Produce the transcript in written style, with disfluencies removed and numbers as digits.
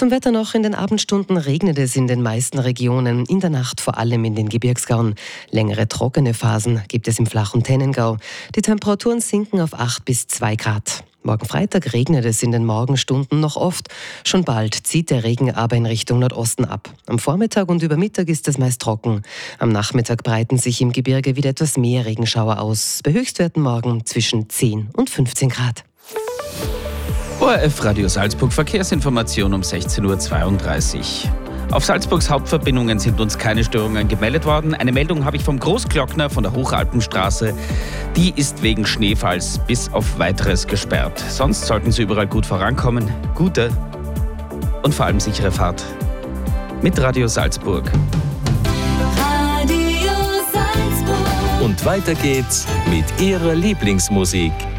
Zum Wetter noch: in den Abendstunden regnet es in den meisten Regionen, in der Nacht vor allem in den Gebirgsgauen. Längere trockene Phasen gibt es im flachen Tennengau. Die Temperaturen sinken auf 8 bis 2 Grad. Morgen Freitag regnet es in den Morgenstunden noch oft. Schon bald zieht der Regen aber in Richtung Nordosten ab. Am Vormittag und über Mittag ist es meist trocken. Am Nachmittag breiten sich im Gebirge wieder etwas mehr Regenschauer aus. Bei Höchstwerten morgen zwischen 10 und 15 Grad. ORF Radio Salzburg Verkehrsinformation um 16.32 Uhr. Auf Salzburgs Hauptverbindungen sind uns keine Störungen gemeldet worden. Eine Meldung habe ich vom Großglockner von der Hochalpenstraße. Die ist wegen Schneefalls bis auf Weiteres gesperrt. Sonst sollten Sie überall gut vorankommen. Gute und vor allem sichere Fahrt mit Radio Salzburg. Radio Salzburg. Und weiter geht's mit Ihrer Lieblingsmusik.